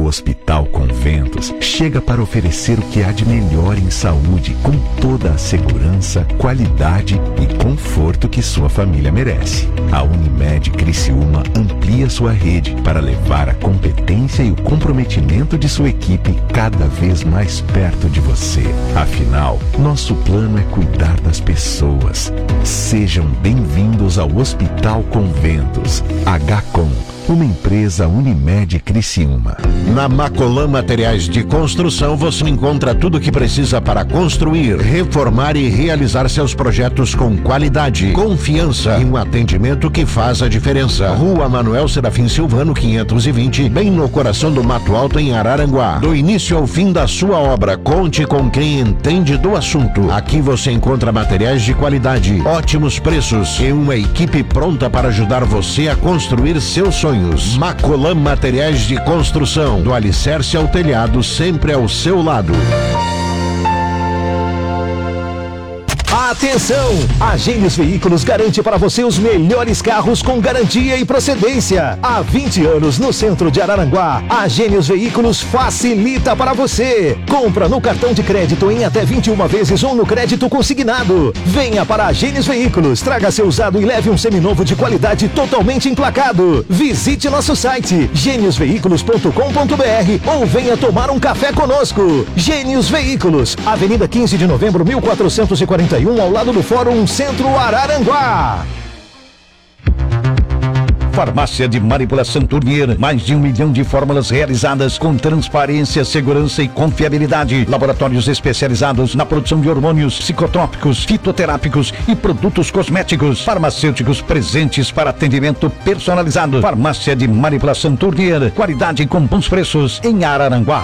Hospital Conventos chega para oferecer o que há de melhor em saúde, com toda a segurança, qualidade e conforto que sua família merece. A Unimed Criciúma amplia sua rede para levar a competência e o comprometimento de sua equipe cada vez mais perto de você. Afinal, nosso plano é cuidar das pessoas. Sejam bem-vindos ao Hospital Conventos. HCOM, uma empresa Unimed Criciúma. Na Macolan Materiais de Construção você encontra tudo o que precisa para construir, reformar e realizar seus projetos com qualidade, confiança e um atendimento que faz a diferença. Rua Manuel Serafim Silvano 520, bem no coração do Mato Alto, em Araranguá. Do início ao fim da sua obra, conte com quem entende do assunto. Aqui você encontra materiais de qualidade, ótimos preços e uma equipe pronta para ajudar você a construir seus sonhos. Macolan Materiais de Construção, do alicerce ao telhado, sempre ao seu lado. Atenção! A Gênios Veículos garante para você os melhores carros com garantia e procedência. Há 20 anos no centro de Araranguá, a Gênios Veículos facilita para você. Compra no cartão de crédito em até 21 vezes ou no crédito consignado. Venha para a Gênios Veículos, traga seu usado e leve um seminovo de qualidade totalmente emplacado. Visite nosso site geniosveículos.com.br ou venha tomar um café conosco. Gênios Veículos, Avenida 15 de Novembro, 1441, ao lado do Fórum Centro Araranguá. Farmácia de Manipulação Tournier, mais de 1 milhão de fórmulas realizadas com transparência, segurança e confiabilidade. Laboratórios especializados na produção de hormônios, psicotrópicos, fitoterápicos e produtos cosméticos. Farmacêuticos presentes para atendimento personalizado. Farmácia de Manipulação Tournier, qualidade com bons preços em Araranguá.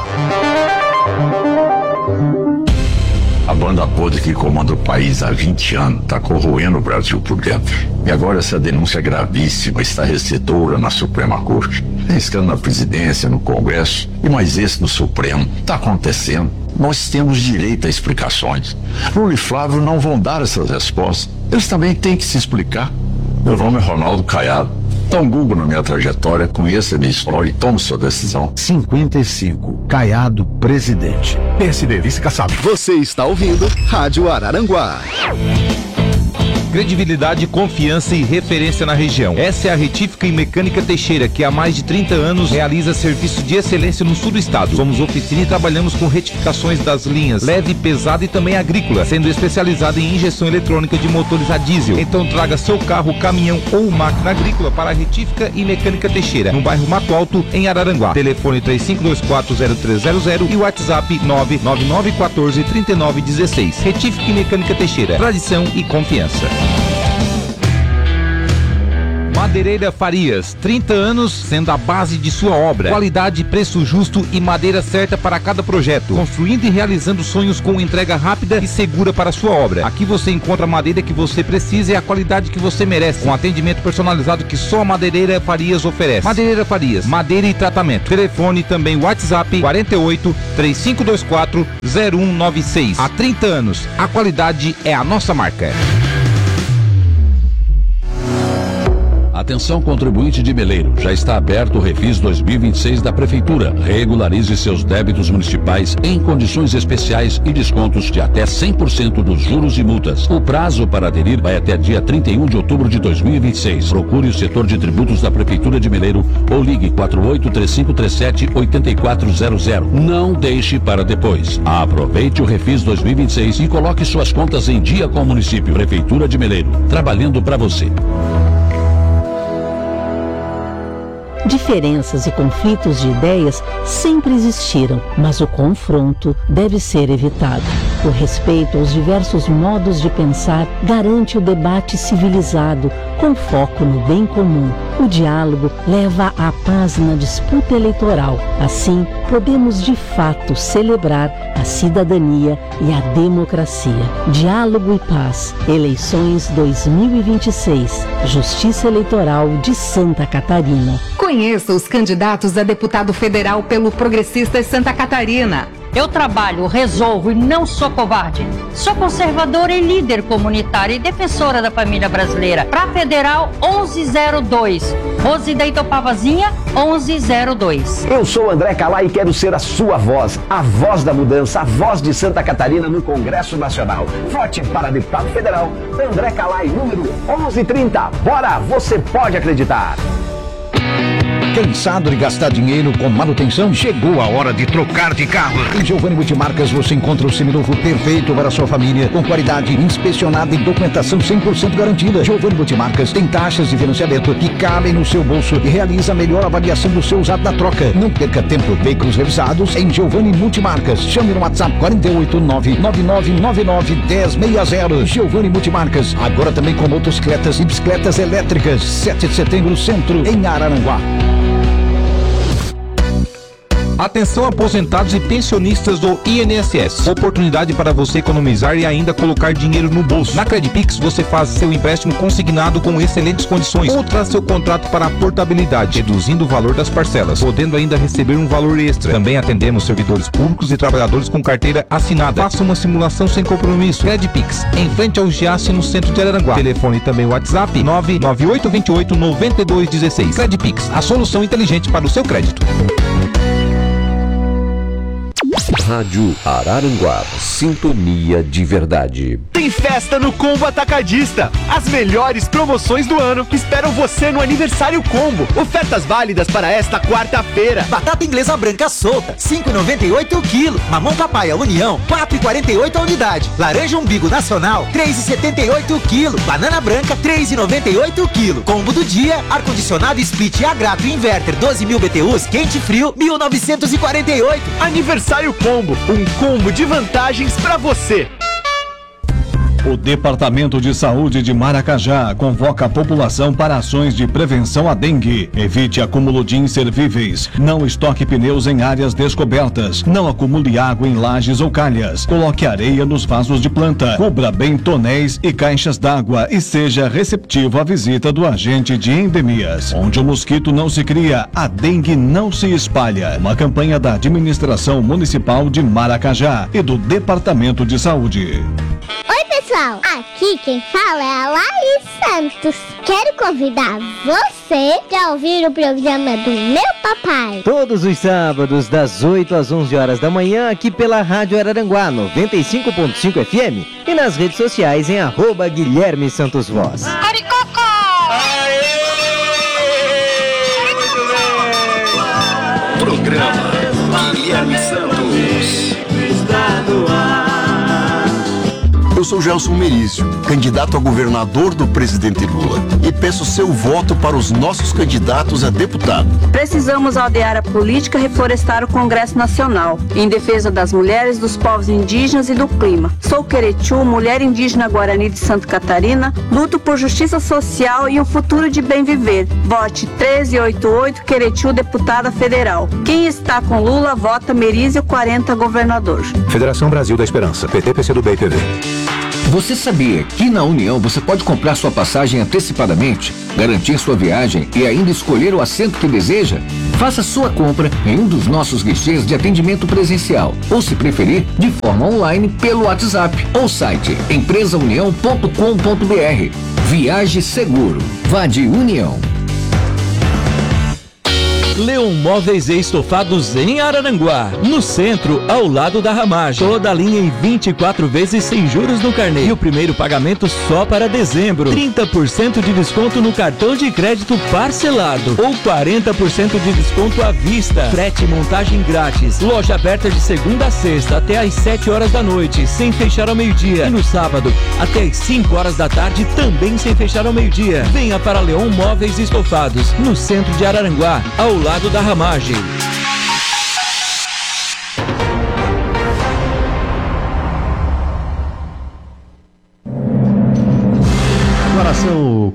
A banda podre que comanda o país há 20 anos está corroendo o Brasil por dentro. E agora essa denúncia gravíssima está recebedora na Suprema Corte. Tem escândalo na presidência, no Congresso e mais esse no Supremo. Está acontecendo. Nós temos direito a explicações. Lula e Flávio não vão dar essas respostas. Eles também têm que se explicar. Meu nome é Ronaldo Caiado. Dá um Google na minha trajetória, conheça a minha história e tome sua decisão. 55, Caiado, presidente. PSD, vice-caçado. Você está ouvindo Rádio Araranguá. Credibilidade, confiança e referência na região. Essa é a Retífica e Mecânica Teixeira, que há mais de 30 anos realiza serviço de excelência no sul do estado. Somos oficina e trabalhamos com retificações das linhas leve, pesada e também agrícola, sendo especializada em injeção eletrônica de motores a diesel. Então traga seu carro, caminhão ou máquina agrícola para a Retífica e Mecânica Teixeira, no bairro Mato Alto, em Araranguá. Telefone 35240300 e WhatsApp 999143916. Retífica e Mecânica Teixeira, tradição e confiança. Madeireira Farias, 30 anos sendo a base de sua obra. Qualidade, preço justo e madeira certa para cada projeto. Construindo e realizando sonhos com entrega rápida e segura para sua obra. Aqui você encontra a madeira que você precisa e a qualidade que você merece. Com atendimento personalizado que só a Madeireira Farias oferece. Madeireira Farias, madeira e tratamento. Telefone também WhatsApp 48 3524 0196. Há 30 anos, a qualidade é a nossa marca. Atenção contribuinte de Meleiro, já está aberto o Refis 2026 da Prefeitura. Regularize seus débitos municipais em condições especiais e descontos de até 100% dos juros e multas. O prazo para aderir vai até dia 31 de outubro de 2026. Procure o setor de tributos da Prefeitura de Meleiro ou ligue 483537-8400. Não deixe para depois. Aproveite o Refis 2026 e coloque suas contas em dia com o município. Prefeitura de Meleiro, trabalhando para você. Diferenças e conflitos de ideias sempre existiram, mas o confronto deve ser evitado. O respeito aos diversos modos de pensar garante o debate civilizado, com foco no bem comum. O diálogo leva à paz na disputa eleitoral. Assim, podemos de fato celebrar a cidadania e a democracia. Diálogo e paz. Eleições 2026. Justiça Eleitoral de Santa Catarina. Conheça os candidatos a deputado federal pelo Progressistas Santa Catarina. Eu trabalho, resolvo e não sou covarde. Sou conservadora e líder comunitária e defensora da família brasileira. Pra Federal 1102. Rose da Itopavazinha 1102. Eu sou André Calai e quero ser a sua voz, a voz da mudança, a voz de Santa Catarina no Congresso Nacional. Vote para deputado federal André Calai, número 1130. Bora, você pode acreditar. Cansado de gastar dinheiro com manutenção? Chegou a hora de trocar de carro. Em Giovanni Multimarcas você encontra o seminovo perfeito para a sua família, com qualidade inspecionada e documentação 100% garantida. Giovanni Multimarcas tem taxas de financiamento que cabem no seu bolso e realiza a melhor avaliação do seu usado na troca. Não perca tempo, veículos revisados em Giovanni Multimarcas. Chame no WhatsApp 489-9999-1060. Giovanni Multimarcas, agora também com motocicletas e bicicletas elétricas. 7 de setembro, Centro, em Araranguá. Atenção aposentados e pensionistas do INSS. Oportunidade para você economizar e ainda colocar dinheiro no bolso. Na Credipix você faz seu empréstimo consignado com excelentes condições ou traz seu contrato para a portabilidade, reduzindo o valor das parcelas, podendo ainda receber um valor extra. Também atendemos servidores públicos e trabalhadores com carteira assinada. Faça uma simulação sem compromisso. Credipix, em frente ao Giasse, no centro de Araranguá. Telefone também WhatsApp 998289216. Credipix, a solução inteligente para o seu crédito. Rádio Araranguá, sintonia de verdade. Tem festa no Combo Atacadista. As melhores promoções do ano esperam você no Aniversário Combo. Ofertas válidas para esta quarta-feira. Batata inglesa branca solta, 5,98 o quilo. Mamão papaya União, 4,48 a unidade. Laranja umbigo nacional, 3,78 o quilo. Banana branca, 3,98 o quilo. Combo do dia, ar-condicionado split a grato inverter 12.000 BTUs, quente e frio, 1.948. Aniversário Combo, um combo de vantagens para você. O Departamento de Saúde de Maracajá convoca a população para ações de prevenção à dengue. Evite acúmulo de inservíveis. Não estoque pneus em áreas descobertas. Não acumule água em lajes ou calhas. Coloque areia nos vasos de planta. Cubra bem tonéis e caixas d'água e seja receptivo à visita do agente de endemias. Onde o mosquito não se cria, a dengue não se espalha. Uma campanha da Administração Municipal de Maracajá e do Departamento de Saúde. Oi, pessoal, aqui quem fala é a Laís Santos. Quero convidar você para ouvir o programa do meu papai. Todos os sábados, das 8 às 11 horas da manhã, aqui pela Rádio Araranguá 95.5 FM e nas redes sociais em @Guilherme Santos Voz. Programa Guilherme Santos. Está no ar. Eu sou Gelson Merizio, candidato a governador do presidente Lula, e peço seu voto para os nossos candidatos a deputado. Precisamos aldear a política e reflorestar o Congresso Nacional, em defesa das mulheres, dos povos indígenas e do clima. Sou Queretiu, mulher indígena Guarani de Santa Catarina, luto por justiça social e um futuro de bem viver. Vote 1388 Queretiu, deputada federal. Quem está com Lula, vota Merizio 40, governador. Federação Brasil da Esperança, PT, PCdoB e PV. Você sabia que na União você pode comprar sua passagem antecipadamente, garantir sua viagem e ainda escolher o assento que deseja? Faça sua compra em um dos nossos guichês de atendimento presencial ou, se preferir, de forma online pelo WhatsApp ou site empresaunião.com.br. Viaje seguro. Vá de União. Leon Móveis e Estofados em Araranguá, no centro, ao lado da Ramagem. Toda a linha em 24 vezes sem juros no carnê. E o primeiro pagamento só para dezembro. 30% de desconto no cartão de crédito parcelado ou 40% de desconto à vista. Frete e montagem grátis. Loja aberta de segunda a sexta até às 7 horas da noite, sem fechar ao meio-dia. E no sábado, até às 5 horas da tarde, também sem fechar ao meio-dia. Venha para Leon Móveis e Estofados, no centro de Araranguá, ao lado da Ramagem. Agora São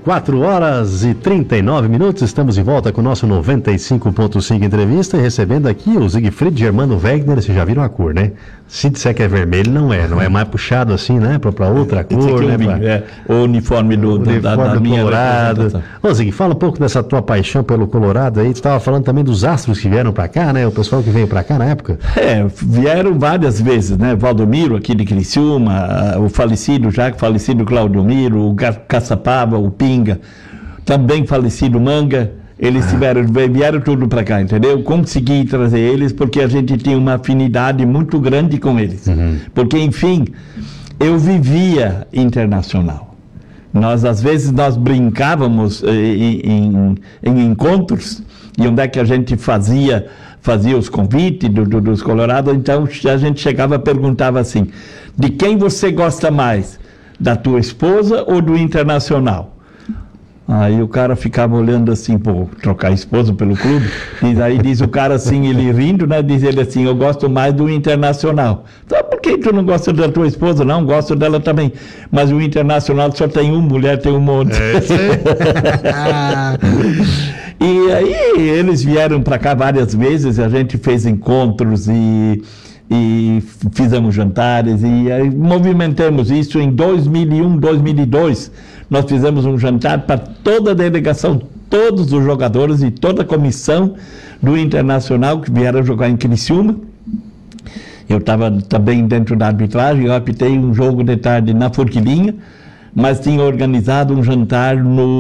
4h39, estamos de volta com o nosso 95.5 entrevista e recebendo aqui o Siegfried Germano Wegner. Vocês já viram a cor, né? Se disser que é vermelho, não é mais puxado assim, né? Pra outra cor, né? O uniforme do Colorado. Ô Zig, fala um pouco dessa tua paixão pelo Colorado aí. Tu estava falando também dos astros que vieram pra cá, né? O pessoal que veio pra cá na época. Vieram várias vezes, né? Valdomiro aqui de Criciúma, o falecido Claudio Miro, o Caçapava, o Pinga, também falecido Manga. Eles vieram tudo para cá, entendeu? Consegui trazer eles porque a gente tinha uma afinidade muito grande com eles. Porque, enfim, eu vivia internacional. Às vezes, nós brincávamos em encontros, e onde é que a gente fazia os convites dos Colorados, então a gente chegava e perguntava assim, de quem você gosta mais? Da tua esposa ou do Internacional? Aí o cara ficava olhando assim, trocar a esposa pelo clube. E aí diz o cara assim, ele rindo, né? Diz ele assim, eu gosto mais do Internacional. Então, por que tu não gosta da tua esposa? Não, gosto dela também. Mas o Internacional só tem uma mulher, tem um monte. E aí eles vieram para cá várias vezes, a gente fez encontros e fizemos jantares e aí movimentamos isso em 2001, 2002. Nós fizemos um jantar para toda a delegação, todos os jogadores e toda a comissão do Internacional que vieram jogar em Criciúma. Eu estava também dentro da arbitragem, eu apitei um jogo de tarde na Forquilinha, mas tinha organizado um jantar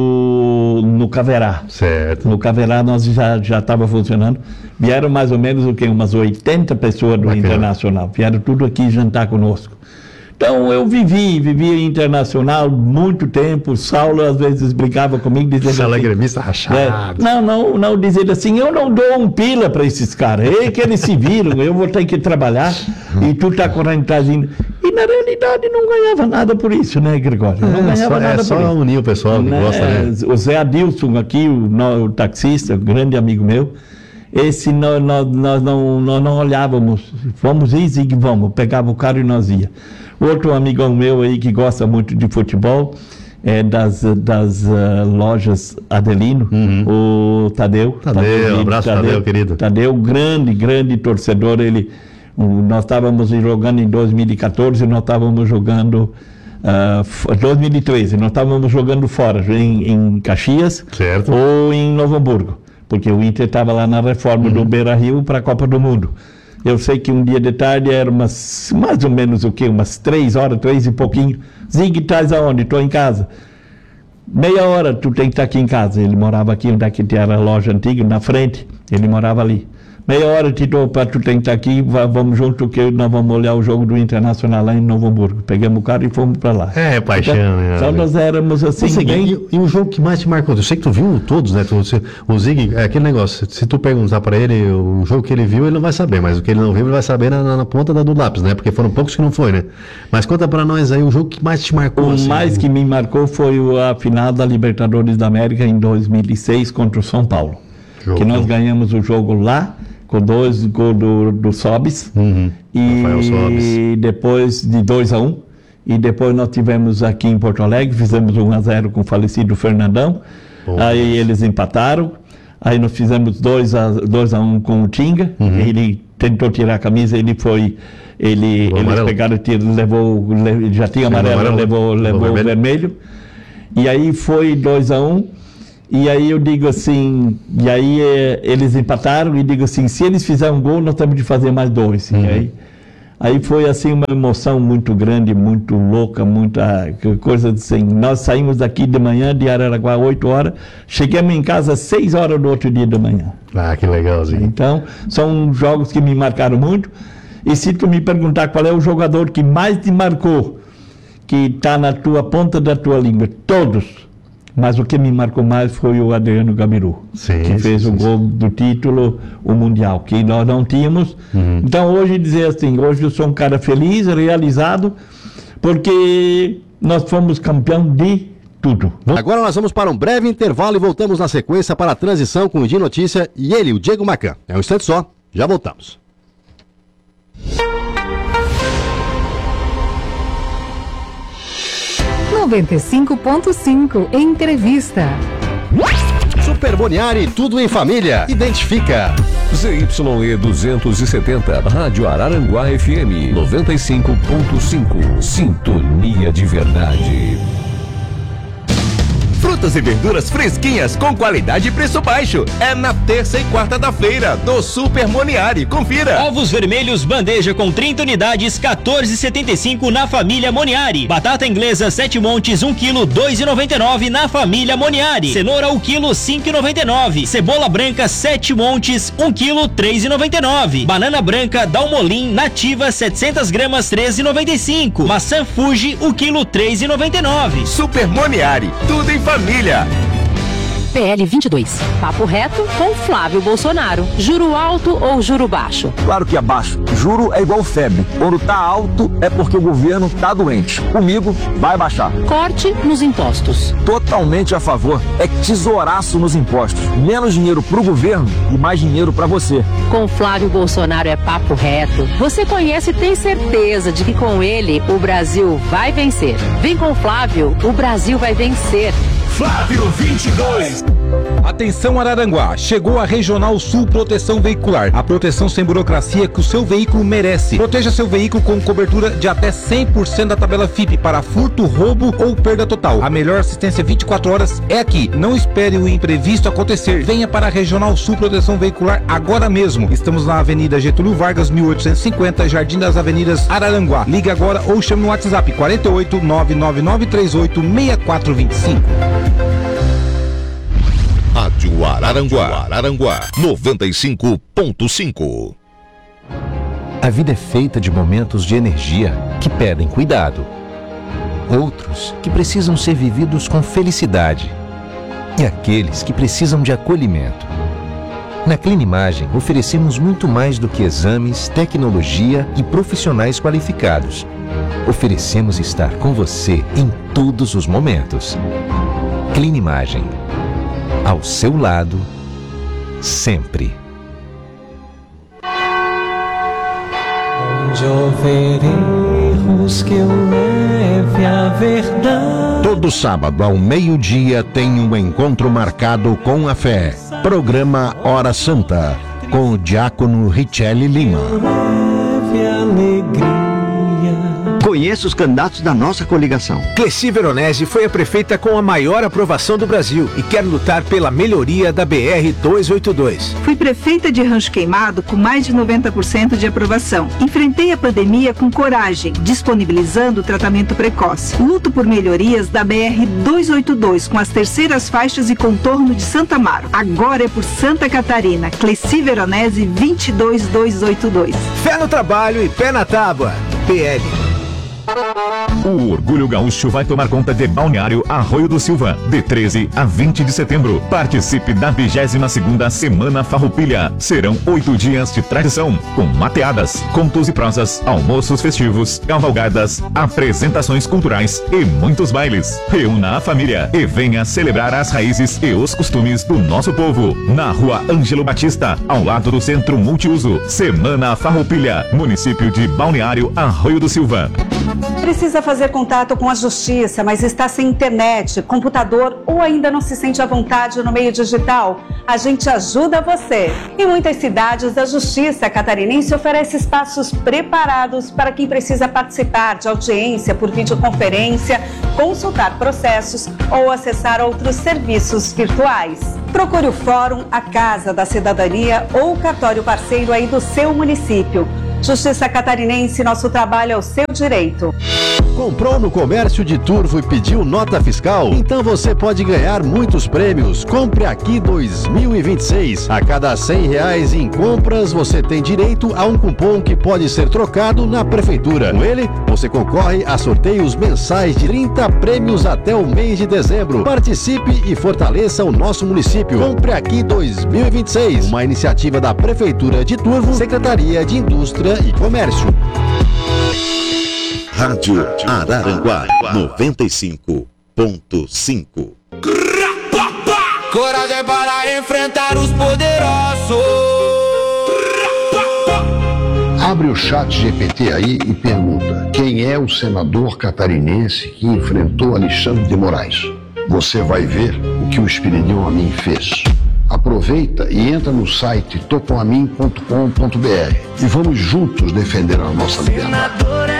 no Caverá. Certo. No Caverá nós já estava funcionando. Vieram mais ou menos umas 80 pessoas do Internacional. Vieram tudo aqui jantar conosco. Então eu vivi internacional muito tempo. O Saulo às vezes brincava comigo, dizendo Saulo é gremista rachado. Não, dizendo assim, eu não dou um pila para esses caras. Que eles se viram, eu vou ter que trabalhar e tu tá correndo atrás. E na realidade não ganhava nada por isso, né, Gregório? Não ganhava nada por isso. É só unir o pessoal que gosta, né? O Zé Adilson aqui, o taxista, grande amigo meu, esse nós não olhávamos, vamos ir, Zig, vamos, pegava o carro e nós ia. Outro amigão meu aí que gosta muito de futebol, das lojas Adelino, o Tadeu. Um abraço, Tadeu, querido. Tadeu, grande torcedor, nós estávamos jogando em 2014, nós estávamos jogando 2013, nós estávamos jogando fora, em Caxias, certo, ou em Novo Hamburgo, porque o Inter estava lá na reforma do Beira-Rio para a Copa do Mundo. Eu sei que um dia de tarde era mais ou menos umas 3 horas, 3 e pouquinho. Zig, estás aonde? Estou em casa. Meia hora tu tem que estar aqui em casa. Ele morava aqui, onde é que era a loja antiga, na frente. Ele morava ali. Meia hora te dou para tu tem que estar aqui, vamos junto que nós vamos olhar o jogo do Internacional lá em Novo Hamburgo. Pegamos o carro e fomos para lá. Paixão, né? Então nós éramos assim. E o jogo que mais te marcou? Eu sei que tu viu todos, né? O Zig, é aquele negócio, se tu perguntar para ele o jogo que ele viu, ele não vai saber, mas o que ele não viu, ele vai saber na ponta do lápis, né? Porque foram poucos que não foi, né? Mas conta para nós aí o jogo que mais te marcou. O mais que me marcou foi a final da Libertadores da América em 2006 contra o São Paulo. Que nós ganhamos o jogo lá, com 2 gols do Sobis, e depois de 2-1, e depois nós tivemos aqui em Porto Alegre, fizemos 1-0 com o falecido Fernandão, aí eles empataram, aí nós fizemos 2-1 com o Tinga, ele tentou tirar a camisa, eles pegaram, já tinha amarelo, levou o vermelho, e aí foi 2-1, e aí eu digo assim, e aí eles empataram e digo assim, se eles fizerem um gol, nós temos de fazer mais 2. E aí foi assim uma emoção muito grande, muito louca, muita coisa assim. Nós saímos daqui de manhã, de Araranguá, 8 horas, chegamos em casa às 6 horas do outro dia de manhã. Ah, que legalzinho. Então, são jogos que me marcaram muito. E se tu me perguntar qual é o jogador que mais te marcou, que está na tua ponta da tua língua, todos. Mas o que me marcou mais foi o Adriano Gabiru, que fez o gol do título, o Mundial, que nós não tínhamos. Então hoje dizer assim, hoje eu sou um cara feliz, realizado, porque nós fomos campeão de tudo. Agora nós vamos para um breve intervalo e voltamos na sequência para a transição com o Di Notícia e ele, o Diego Macan. É um instante só, já voltamos. 95.5 Entrevista. Super Moniari, tudo em família. Identifica. ZYE 270, Rádio Araranguá FM 95.5. Sintonia de verdade. Frutas e verduras fresquinhas com qualidade e preço baixo. É na terça e quarta da feira do Super Moniari. Confira. Ovos vermelhos bandeja com 30 unidades, 14,75 na família Moniari. Batata inglesa 7 montes, 1 kg, 2,99 na família Moniari. Cenoura 1 kg, 5,99. Cebola branca 7 montes, 1 kg, 3,99. Banana branca Dalmolin nativa 700 gramas, 13,95. Maçã Fuji 1 kg, 3,99. Super Moniari, tudo em família. PL 22. Papo reto com Flávio Bolsonaro. Juro alto ou juro baixo? Claro que é baixo. Juro é igual febre. Quando tá alto é porque o governo tá doente. Comigo vai baixar. Corte nos impostos. Totalmente a favor. É tesouraço nos impostos. Menos dinheiro pro governo e mais dinheiro pra você. Com Flávio Bolsonaro é papo reto. Você conhece e tem certeza de que com ele o Brasil vai vencer. Vem com Flávio, o Brasil vai vencer. Flávio 22. Atenção Araranguá, chegou a Regional Sul Proteção Veicular, a proteção sem burocracia que o seu veículo merece. Proteja seu veículo com cobertura de até 100% da tabela FIPE para furto, roubo ou perda total. A melhor assistência 24 horas é aqui. Não espere o imprevisto acontecer. Venha para a Regional Sul Proteção Veicular agora mesmo. Estamos na Avenida Getúlio Vargas, 1850, Jardim das Avenidas, Araranguá. Ligue agora ou chame no WhatsApp 48 99938 6425. Rádio Araranguá 95.5. A vida é feita de momentos de energia que pedem cuidado. Outros que precisam ser vividos com felicidade. E aqueles que precisam de acolhimento. Na Clinimagem, oferecemos muito mais do que exames, tecnologia e profissionais qualificados. Oferecemos estar com você em todos os momentos. Clinimagem. Ao seu lado, sempre. Onde houver erros que eu leve a verdade. Todo sábado ao meio-dia tem um encontro marcado com a fé. Programa Hora Santa, com o diácono Richelle Lima. Leve alegria. Conheça os candidatos da nossa coligação. Cleci Veronese foi a prefeita com a maior aprovação do Brasil e quer lutar pela melhoria da BR-282. Fui prefeita de Rancho Queimado com mais de 90% de aprovação. Enfrentei a pandemia com coragem, disponibilizando o tratamento precoce. Luto por melhorias da BR-282 com as terceiras faixas e contorno de Santa Amaro. Agora é por Santa Catarina. Cleci Veronese 22282. Fé no trabalho e pé na tábua. PL. O Orgulho Gaúcho vai tomar conta de Balneário Arroio do Silva, de 13 a 20 de setembro. Participe da 22ª Semana Farroupilha. Serão 8 dias de tradição, com mateadas, contos e prosas, almoços festivos, cavalgadas, apresentações culturais e muitos bailes. Reúna a família e venha celebrar as raízes e os costumes do nosso povo. Na Rua Ângelo Batista, ao lado do Centro Multiuso. Semana Farroupilha, município de Balneário Arroio do Silva. Precisa fazer contato com a justiça, mas está sem internet, computador ou ainda não se sente à vontade no meio digital? A gente ajuda você. Em muitas cidades, a Justiça Catarinense oferece espaços preparados para quem precisa participar de audiência por videoconferência, consultar processos ou acessar outros serviços virtuais. Procure o Fórum, a Casa da Cidadania ou o cartório parceiro aí do seu município. Justiça Catarinense, nosso trabalho é o seu direito. Comprou no comércio de Turvo e pediu nota fiscal? Então você pode ganhar muitos prêmios. Compre aqui 2026. A cada R$100 em compras, você tem direito a um cupom que pode ser trocado na prefeitura. Com ele, você concorre a sorteios mensais de 30 prêmios até o mês de dezembro. Participe e fortaleça o nosso município. Compre aqui 2026. Uma iniciativa da Prefeitura de Turvo, Secretaria de Indústria e Comércio. Rádio Araranguá 95.5. Coragem para enfrentar os poderosos. Abre o chat GPT aí e pergunta: quem é o senador catarinense que enfrentou Alexandre de Moraes? Você vai ver o que o Espiridion Amin fez. Aproveita e entra no site tocoamin.com.br e vamos juntos defender a nossa liberdade.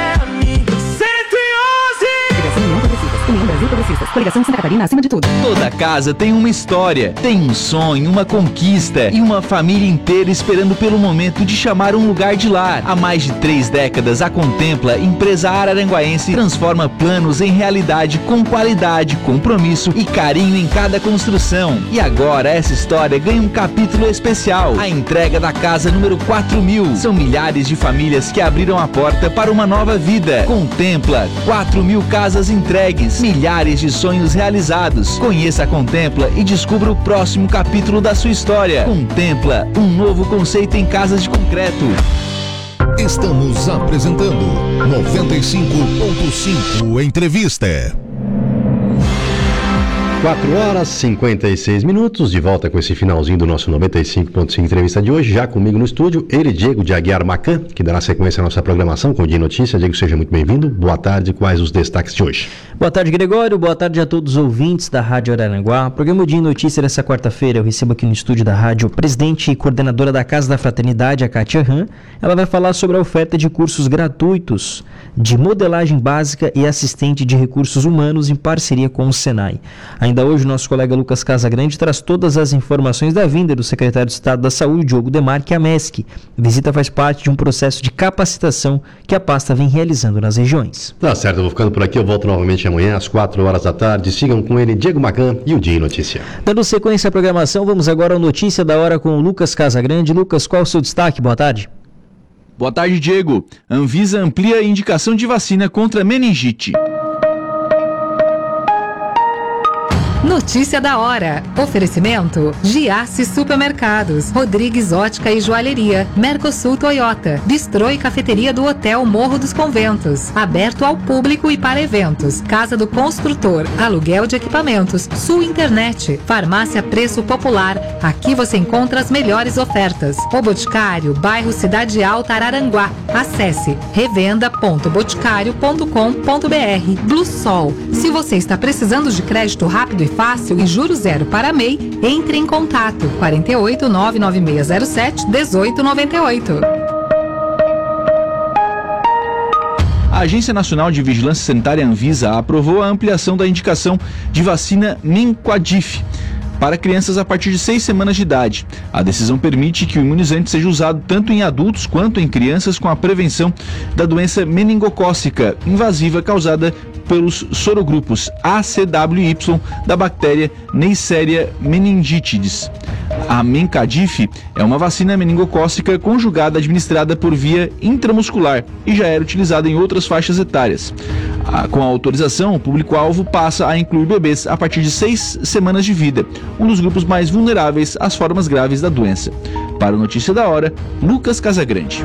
Coligação Santa Catarina acima de tudo. Toda casa tem uma história, tem um sonho, uma conquista e uma família inteira esperando pelo momento de chamar um lugar de lar. Há mais de 3 décadas, a Contempla, empresa araranguaense, transforma planos em realidade com qualidade, compromisso e carinho em cada construção. E agora essa história ganha um capítulo especial, a entrega da casa número 4.000. São milhares de famílias que abriram a porta para uma nova vida. Contempla, 4.000 casas entregues, milhares de sonhos realizados. Conheça a Contempla e descubra o próximo capítulo da sua história. Contempla, um novo conceito em casas de concreto. Estamos apresentando 95.5 Entrevista. 4h56, de volta com esse finalzinho do nosso 95.5 Entrevista de hoje. Já comigo no estúdio, ele, Diego de Aguiar Macan, que dará sequência à nossa programação com o Dia Notícia. Diego, seja muito bem-vindo. Boa tarde, quais os destaques de hoje? Boa tarde, Gregório. Boa tarde a todos os ouvintes da Rádio Araranguá. Programa Dia Notícia dessa quarta-feira, eu recebo aqui no estúdio da rádio o presidente e coordenadora da Casa da Fraternidade, a Kátia Han. Ela vai falar sobre a oferta de cursos gratuitos de modelagem básica e assistente de recursos humanos em parceria com o Senai. Ainda hoje, o nosso colega Lucas Casagrande traz todas as informações da vinda do secretário de Estado da Saúde, Diogo Demarque, à MESC. A visita faz parte de um processo de capacitação que a pasta vem realizando nas regiões. Tá certo, eu vou ficando por aqui, eu volto novamente amanhã às 4h da tarde. Sigam com ele, Diego Macan e o Dia Notícia. Dando sequência à programação, vamos agora ao Notícia da Hora com o Lucas Casagrande. Lucas, qual é o seu destaque? Boa tarde. Boa tarde, Diego. Anvisa amplia a indicação de vacina contra meningite. Notícia da hora. Oferecimento: Giasse Supermercados, Rodrigues Ótica e Joalheria, Mercosul Toyota, Bistrô e Cafeteria do Hotel Morro dos Conventos, aberto ao público e para eventos. Casa do Construtor, aluguel de equipamentos, Sul Internet, Farmácia Preço Popular. Aqui você encontra as melhores ofertas. O Boticário, bairro Cidade Alta, Araranguá. Acesse revenda.boticário.com.br. Blue Sol. Se você está precisando de crédito rápido e fácil e juros zero para MEI, entre em contato 48 99607 1898. A Agência Nacional de Vigilância Sanitária Anvisa aprovou a ampliação da indicação de vacina Menquadif para crianças a partir de 6 semanas de idade. A decisão permite que o imunizante seja usado tanto em adultos quanto em crianças com a prevenção da doença meningocócica invasiva causada pelos sorogrupos ACWY da bactéria Neisseria meningitidis. A Mencadif é uma vacina meningocócica conjugada administrada por via intramuscular e já era utilizada em outras faixas etárias. Com a autorização, o público-alvo passa a incluir bebês a partir de 6 semanas de vida, um dos grupos mais vulneráveis às formas graves da doença. Para o Notícia da Hora, Lucas Casagrande.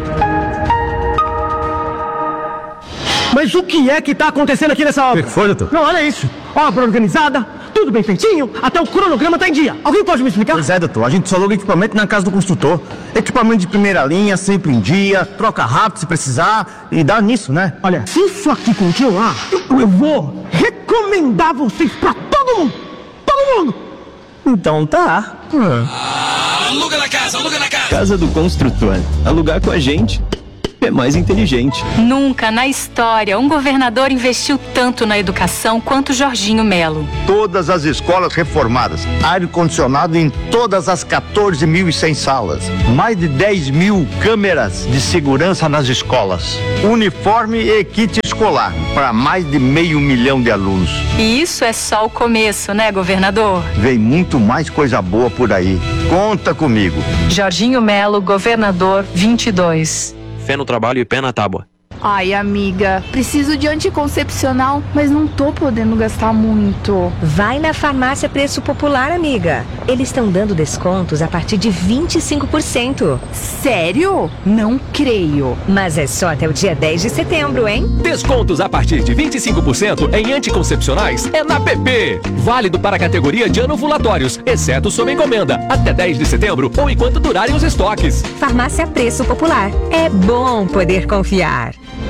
Mas o que é que está acontecendo aqui nessa obra? O que foi, doutor? Não, olha isso. Obra organizada, tudo bem feitinho, até o cronograma está em dia. Alguém pode me explicar? Pois é, doutor. A gente só aluga equipamento na casa do construtor. Equipamento de primeira linha, sempre em dia, troca rápido se precisar e dá nisso, né? Olha, se isso aqui continuar, eu vou recomendar vocês para todo mundo. Todo mundo. Então tá. Aluga na casa, aluga na casa. Casa do construtor. Alugar com a gente é mais inteligente. Nunca na história um governador investiu tanto na educação quanto Jorginho Melo. Todas as escolas reformadas, ar-condicionado em todas as 14.100 salas, mais de 10.000 câmeras de segurança nas escolas, uniforme e kit escolar para mais de 500 mil de alunos. E isso é só o começo, né, governador? Vem muito mais coisa boa por aí. Conta comigo. Jorginho Melo, governador 22. Fé no trabalho e pé na tábua. Ai, amiga, preciso de anticoncepcional, mas não tô podendo gastar muito. Vai na Farmácia Preço Popular, amiga. Eles estão dando descontos a partir de 25%. Sério? Não creio. Mas é só até o dia 10 de setembro, hein? Descontos a partir de 25% em anticoncepcionais é na PP. Válido para a categoria de anovulatórios, exceto sob encomenda, até 10 de setembro ou enquanto durarem os estoques. Farmácia Preço Popular. É bom poder confiar.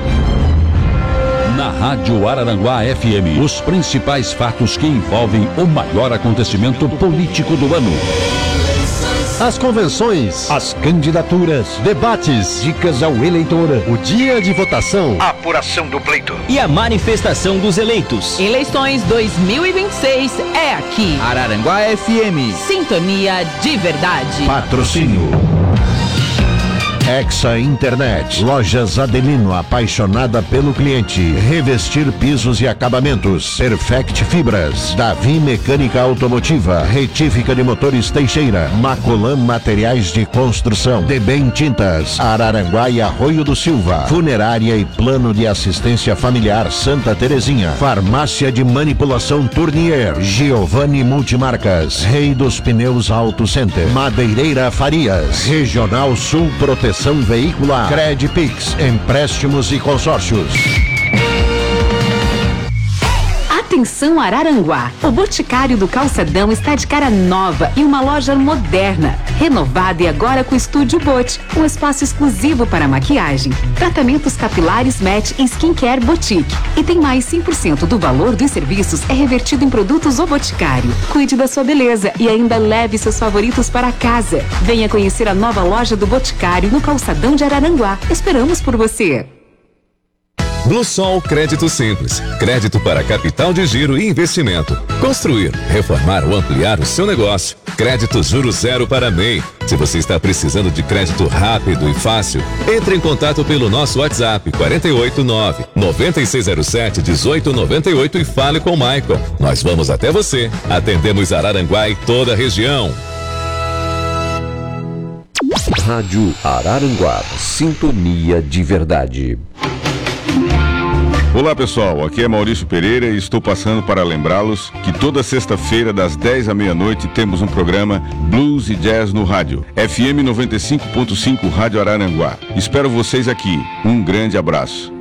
Na Rádio Araranguá FM, os principais fatos que envolvem o maior acontecimento político do ano. As convenções, as candidaturas, debates, dicas ao eleitor, o dia de votação, a apuração do pleito e a manifestação dos eleitos. Eleições 2026 é aqui. Araranguá FM. Sintonia de verdade. Patrocínio Hexa Internet, Lojas Adelino, apaixonada pelo cliente. Revestir pisos e acabamentos. Perfect Fibras, Davi Mecânica Automotiva, Retífica de Motores Teixeira, Macolan Materiais de Construção, Debem Tintas, Araranguá e Arroio do Silva, Funerária e Plano de Assistência Familiar Santa Terezinha, Farmácia de Manipulação Tournier, Giovanni Multimarcas, Rei dos Pneus Auto Center, Madeireira Farias, Regional Sul Proteção Veicular, Credpix, empréstimos e consórcios. Atenção Araranguá, o Boticário do Calçadão está de cara nova e uma loja moderna, renovada e agora com Estúdio Bot, um espaço exclusivo para maquiagem, tratamentos capilares Match e Skincare Boutique. E tem mais 100% do valor dos serviços é revertido em produtos O Boticário. Cuide da sua beleza e ainda leve seus favoritos para casa. Venha conhecer a nova loja do Boticário no Calçadão de Araranguá. Esperamos por você. Bluesol Crédito Simples. Crédito para capital de giro e investimento. Construir, reformar ou ampliar o seu negócio. Crédito juros zero para MEI. Se você está precisando de crédito rápido e fácil, entre em contato pelo nosso WhatsApp 489-9607-1898 e fale com o Michael. Nós vamos até você. Atendemos Araranguá e toda a região. Rádio Araranguá, sintonia de verdade. Olá pessoal, aqui é Maurício Pereira e estou passando para lembrá-los que toda sexta-feira das 10 à meia-noite temos um programa Blues e Jazz no rádio, FM 95.5 Rádio Araranguá. Espero vocês aqui, um grande abraço.